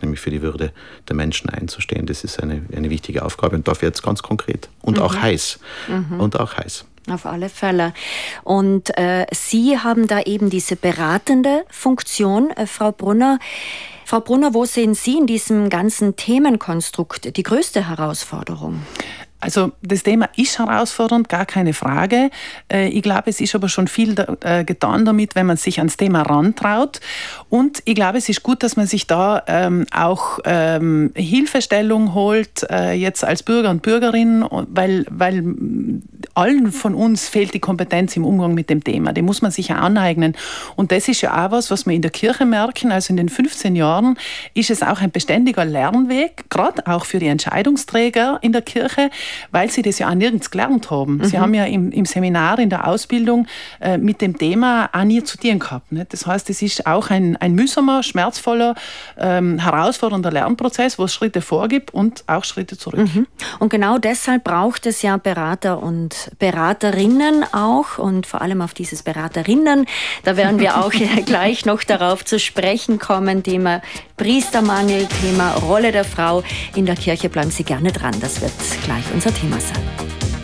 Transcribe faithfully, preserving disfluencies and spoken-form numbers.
nämlich für die Würde der Menschen einzustehen. Das ist eine, eine wichtige Aufgabe und dafür jetzt ganz konkret und mhm. auch heiß. Mhm. Und auch heiß. Auf alle Fälle. Und äh, Sie haben da eben diese beratende Funktion, äh, Frau Brunner. Frau Brunner, wo sehen Sie in diesem ganzen Themenkonstrukt die größte Herausforderung? Also das Thema ist herausfordernd, gar keine Frage. Ich glaube, es ist aber schon viel getan damit, wenn man sich ans Thema rantraut. Und ich glaube, es ist gut, dass man sich da ähm, auch ähm, Hilfestellung holt, äh, jetzt als Bürger und Bürgerin, weil, weil allen von uns fehlt die Kompetenz im Umgang mit dem Thema. Die muss man sich ja aneignen. Und das ist ja auch was, was wir in der Kirche merken. Also in den fünfzehn Jahren ist es auch ein beständiger Lernweg, gerade auch für die Entscheidungsträger in der Kirche, weil sie das ja auch nirgends gelernt haben. Mhm. Sie haben ja im, im Seminar, in der Ausbildung äh, mit dem Thema auch nie zu tun gehabt. Nicht? Das heißt, es ist auch ein, ein mühsamer, schmerzvoller, ähm, herausfordernder Lernprozess, wo es Schritte vorgibt und auch Schritte zurück. Mhm. Und genau deshalb braucht es ja Berater und Beraterinnen auch und vor allem auf dieses Beraterinnen. Da werden wir auch gleich noch darauf zu sprechen kommen. Thema Priestermangel, Thema Rolle der Frau in der Kirche. Bleiben Sie gerne dran, das wird gleich unser Thema sein.